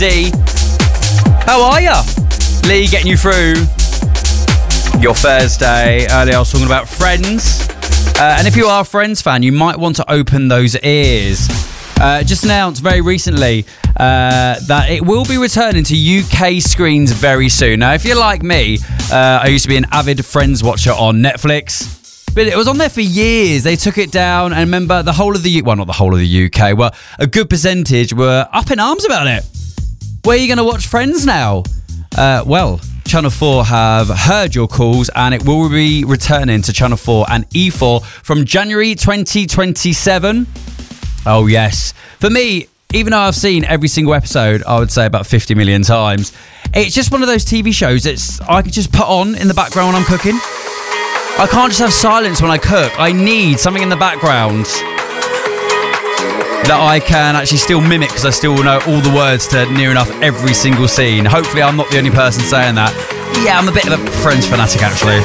D. How are ya? Lee getting you through your Thursday. Earlier I was talking about Friends. And if you are a Friends fan, you might want to open those ears. Just announced very recently that it will be returning to UK screens very soon. Now, if you're like me, I used to be an avid Friends watcher on Netflix. But it was on there for years. They took it down, and remember, the whole of the well, not the whole of the UK, well, a good percentage were up in arms about it. Where are you going to watch Friends now? Well, Channel 4 have heard your calls, and it will be returning to Channel 4 and E4 from January 2027. Oh, yes. For me, even though I've seen every single episode, I would say about 50 million times, it's just one of those TV shows that I could just put on in the background when I'm cooking. I can't just have silence when I cook. I need something in the background that I can actually still mimic, because I still know all the words to near enough every single scene. Hopefully I'm not the only person saying that. Yeah, I'm a bit of a Friends fanatic, actually.